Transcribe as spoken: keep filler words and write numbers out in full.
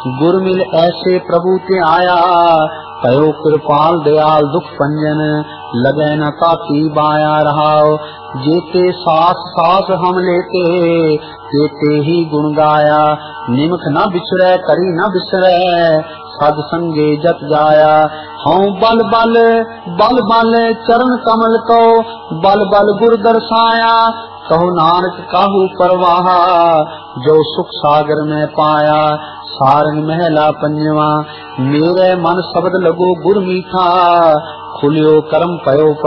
गुर मिल ऐसे प्रभु ते आया, कयो कृपाल दयाल दुख पंजन, लगे न ताती बाया रहाओ। जेते सास सास हम लेते, तेते ही गुण गाया, निमख न बिसरै करी न बिसरै, सद संगे जत जाया। हूँ बल बल बल बल चरण कमल को, बल बल गुर दर्शाया, कहो नानक काहू परवाह, जो सुख सागर में पाया। सारंग महला पंजवा, मेरे मन शब्द लगो गुर मीठा, खुलियो करम पयो